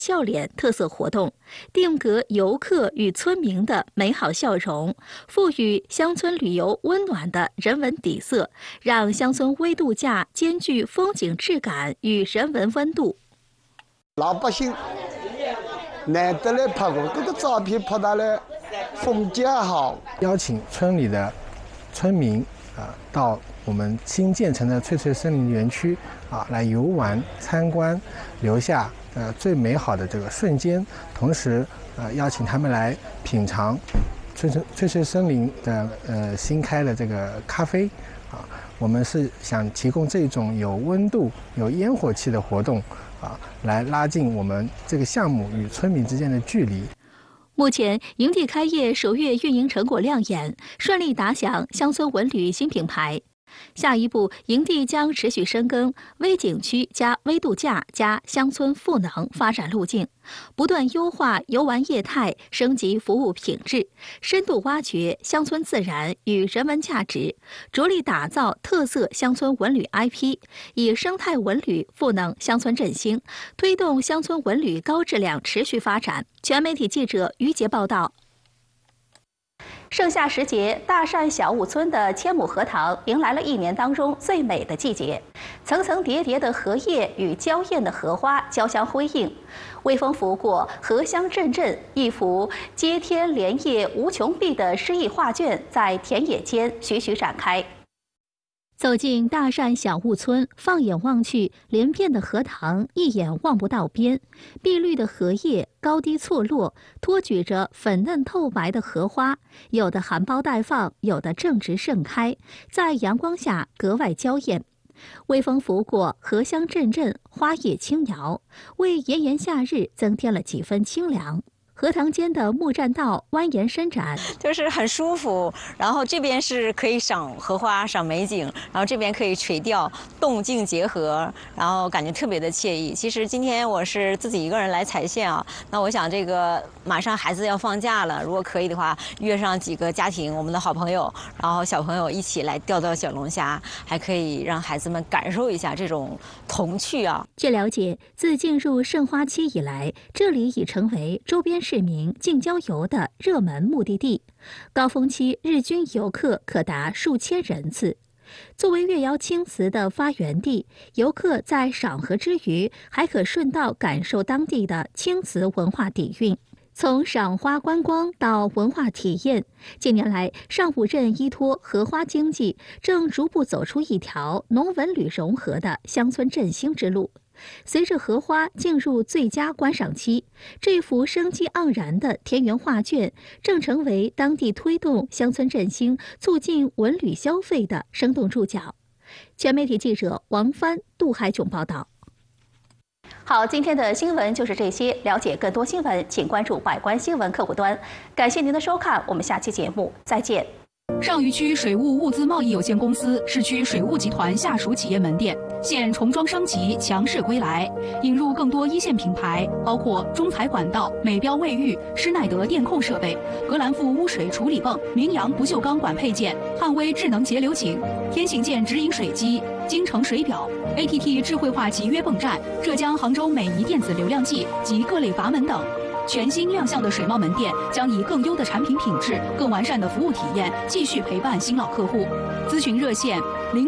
笑脸特色活动，定格游客与村民的美好笑容，赋予乡村旅游温暖的人文底色，让乡村微度假兼具风景质感与人文温度。 老百姓难得来拍过这个照片，拍到了风景好。 邀请村里的村民到我们新建成的翠翠森林园区来游玩参观，留下最美好的这个瞬间，同时邀请他们来品尝翠翠森林的新开的这个咖啡我们是想提供这种有温度、有烟火气的活动来拉近我们这个项目与村民之间的距离。 目前，营地开业首月运营成果亮眼，顺利打响乡村文旅新品牌。下一步，营地将持续深耕微景区加微度假加乡村赋能发展路径，不断优化游玩业态，升级服务品质，深度挖掘乡村自然与人文价值，着力打造特色乡村文旅 IP， 以生态文旅赋能乡村振兴，推动乡村文旅高质量持续发展。全媒体记者于杰报道。盛夏时节，大善小雾村的千亩荷塘迎来了一年当中最美的季节，层层叠叠的荷叶与娇艳的荷花交相辉映，微风拂过，荷香阵阵，一幅接天莲叶无穷碧的诗意画卷在田野间徐徐展开。走进大善小雾村，放眼望去，连片的荷塘一眼望不到边，碧绿的荷叶高低错落，托举着粉嫩透白的荷花，有的含苞待放，有的正值盛开，在阳光下格外娇艳。微风拂过，荷香阵阵，花叶轻摇，为炎炎夏日增添了几分清凉。荷塘间的木栈道蜿蜒伸展， 就是很舒服。然后这边是可以赏荷花、赏美景，然后这边可以垂钓，动静结合，然后感觉特别的惬意。其实今天我是自己一个人来踩线那我想这个马上孩子要放假了，如果可以的话，约上几个家庭，我们的好朋友，然后小朋友一起来钓小龙虾，还可以让孩子们感受一下这种童趣据了解，自进入盛花期以来，这里已成为周边市民近郊游的热门目的地，高峰期日均游客可达数千人次。作为越窑青瓷的发源地，游客在赏荷之余，还可顺道感受当地的青瓷文化底蕴。从赏花观光到文化体验，近年来上武镇依托荷花经济，正逐步走出一条农文旅融合的乡村振兴之路。随着荷花进入最佳观赏期，这幅生机盎然的田园画卷正成为当地推动乡村振兴、促进文旅消费的生动注脚。全媒体记者王帆、杜海炯报道。好，今天的新闻就是这些。了解更多新闻，请关注百官新闻客户端。感谢您的收看，我们下期节目再见。 上虞区水务物资贸易有限公司市区水务集团下属企业门店现重装升级，强势归来，引入更多一线品牌，包括中材管道、美标卫浴、施耐德电控设备、格兰富污水处理泵、明阳不锈钢管配件、汉威智能节流井、天行健直饮水机、京城水表、ATT 智慧化集约泵站、浙江杭州美仪电子流量计及各类阀门等。全新亮相的水贸门店将以更优的产品品质、更完善的服务体验，继续陪伴新老客户。咨询热线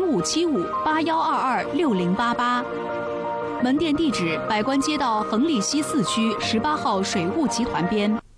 057581226088。门店地址：百官街道恒利西4区18号水务集团边。